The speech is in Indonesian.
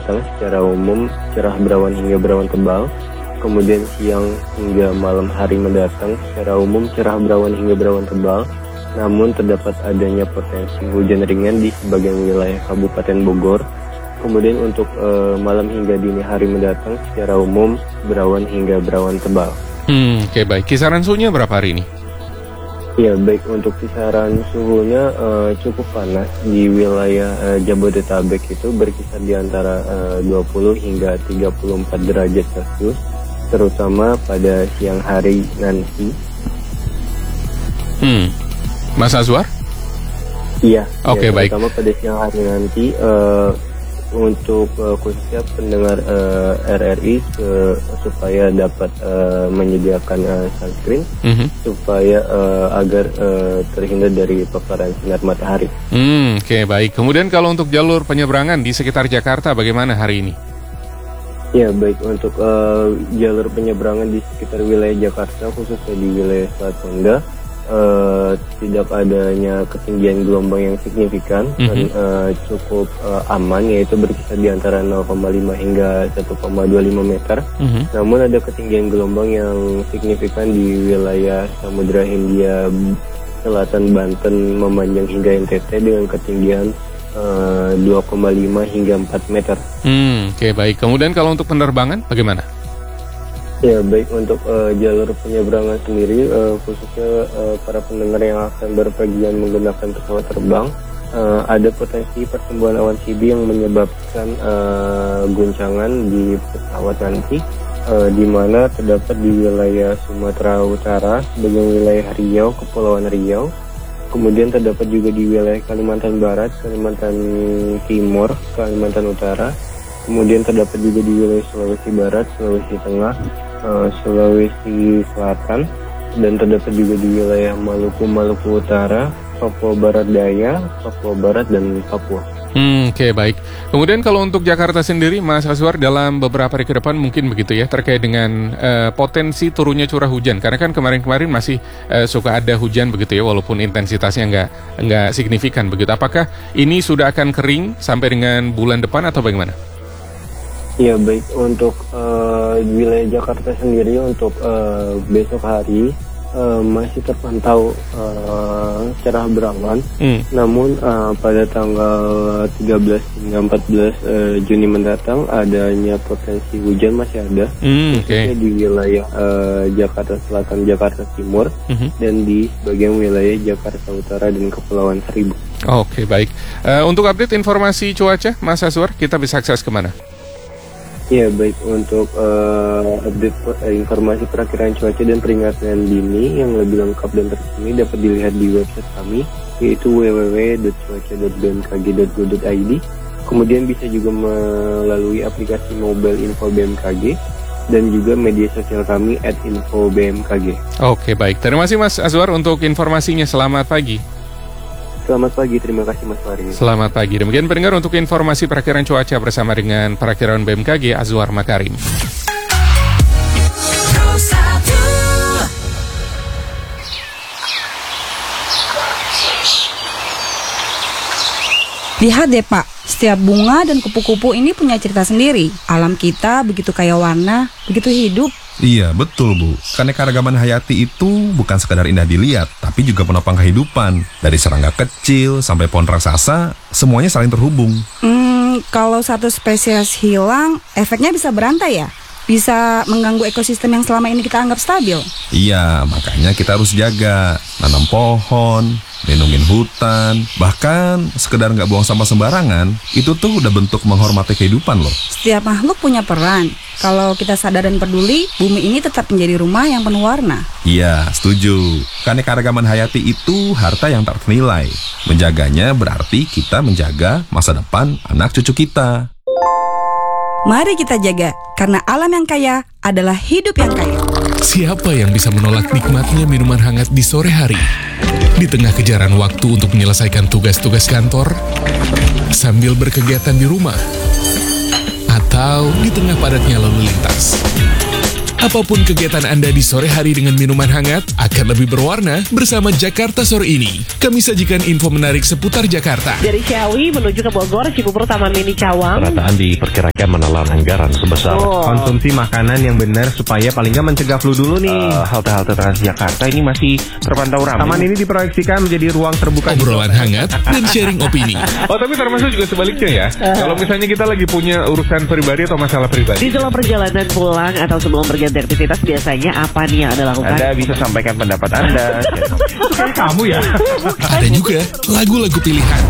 mendatang secara umum cerah berawan hingga berawan tebal. Kemudian siang hingga malam hari mendatang secara umum cerah berawan hingga berawan tebal. Namun terdapat adanya potensi hujan ringan di sebagian wilayah Kabupaten Bogor. Kemudian untuk malam hingga dini hari mendatang secara umum berawan hingga berawan tebal. Oke, baik. Kisaran suhunya berapa hari ini? Ya, baik, untuk kisaran suhunya cukup panas di wilayah Jabodetabek itu berkisar di antara 20 hingga 34 derajat Celcius, terutama pada siang hari nanti. Mas Azwar? Iya, Oke, baik. terutama pada siang hari nanti untuk khususnya pendengar RRI supaya dapat menyediakan sunscreen supaya agar terhindar dari paparan sinar matahari. Oke, baik. Kemudian kalau untuk jalur penyeberangan di sekitar Jakarta bagaimana hari ini? Ya, baik, untuk jalur penyeberangan di sekitar wilayah Jakarta khususnya di wilayah Selat Sunda tidak adanya ketinggian gelombang yang signifikan dan cukup aman, yaitu berkisar di antara 0,5 hingga 1,25 meter. Namun ada ketinggian gelombang yang signifikan di wilayah Samudra Hindia Selatan, Banten memanjang hingga NTT dengan ketinggian 2,5 hingga 4 meter. Oke, baik. Kemudian kalau untuk penerbangan bagaimana? Ya, baik, untuk jalur penyeberangan sendiri khususnya para pendengar yang akan berpergian menggunakan pesawat terbang, ada potensi pertumbuhan awan CB yang menyebabkan guncangan di pesawat nanti, di mana terdapat di wilayah Sumatera Utara sebagai wilayah Riau, Kepulauan Riau. Kemudian terdapat juga di wilayah Kalimantan Barat, Kalimantan Timur, Kalimantan Utara. Kemudian terdapat juga di wilayah Sulawesi Barat, Sulawesi Tengah, Sulawesi Selatan, dan terdapat juga di wilayah Maluku, Maluku Utara, Papua Barat Daya, Papua Barat, dan Papua. Oke, baik. Kemudian kalau untuk Jakarta sendiri, Mas Azwar, dalam beberapa hari ke depan mungkin begitu ya, terkait dengan potensi turunnya curah hujan. Karena kan kemarin-kemarin masih suka ada hujan begitu ya, walaupun intensitasnya nggak signifikan begitu. Apakah ini sudah akan kering sampai dengan bulan depan atau bagaimana? Ya, baik, untuk wilayah Jakarta sendiri untuk besok hari masih terpantau cerah berawan. Namun pada tanggal 13 hingga 14 Juni mendatang adanya potensi hujan masih ada, khususnya di wilayah Jakarta Selatan, Jakarta Timur, dan di bagian wilayah Jakarta Utara dan Kepulauan Seribu. Oke, baik. Untuk update informasi cuaca, Mas Azwar, kita bisa akses kemana? Ya, baik, untuk update informasi perakiraan cuaca dan peringatan dini yang lebih lengkap dan terkini dapat dilihat di website kami, yaitu www.cuaca.bmkg.go.id. Kemudian bisa juga melalui aplikasi mobile Info BMKG dan juga media sosial kami @infobmkg. Oke, baik. Terima kasih Mas Azwar untuk informasinya. Selamat pagi. Selamat pagi, terima kasih Mas Farid. Selamat pagi. Demikian pendengar untuk informasi perakiraan cuaca bersama dengan perakiraan BMKG Azwar Makarim. Lihat deh Pak, setiap bunga dan kupu-kupu ini punya cerita sendiri. Alam kita begitu kaya warna, begitu hidup. Iya, betul Bu. Keanekaragaman hayati itu bukan sekadar indah dilihat, tapi juga penopang kehidupan. Dari serangga kecil sampai pohon raksasa, semuanya saling terhubung. Kalau satu spesies hilang, efeknya bisa berantai ya? Bisa mengganggu ekosistem yang selama ini kita anggap stabil. Iya, makanya kita harus jaga. Nanam pohon, lindungin hutan, bahkan sekedar nggak buang sampah sembarangan, itu tuh udah bentuk menghormati kehidupan loh. Setiap makhluk punya peran. Kalau kita sadar dan peduli, bumi ini tetap menjadi rumah yang penuh warna. Iya, setuju. Keanekaragaman hayati itu harta yang tak ternilai. Menjaganya berarti kita menjaga masa depan anak cucu kita. Mari kita jaga, karena alam yang kaya adalah hidup yang kaya. Siapa yang bisa menolak nikmatnya minuman hangat di sore hari? Di tengah kejaran waktu untuk menyelesaikan tugas-tugas kantor, sambil berkegiatan di rumah, atau di tengah padatnya lalu lintas. Apapun kegiatan Anda di sore hari dengan minuman hangat akan lebih berwarna bersama Jakarta Sore ini. Kami sajikan info menarik seputar Jakarta. Dari Ciawi menuju ke Bogor, Cibubur, Taman Mini Cawang. Perataan diperkirakan menelan anggaran sebesar konsumsi makanan yang benar supaya paling nggak mencegah flu dulu nih. Halte-halte Transjakarta ini masih terpantau ramai. Taman ini diproyeksikan menjadi ruang terbuka. Obrolan hangat dan sharing opini. Oh, tapi termasuk juga sebaliknya ya. Kalau misalnya kita lagi punya urusan pribadi atau masalah pribadi. Di dalam perjalanan pulang atau sebelum berganti aktivitas, biasanya apa nih yang Anda lakukan? Anda bisa sampaikan pendapat Anda. Kayak kamu ya. Ada juga lagu-lagu pilihan.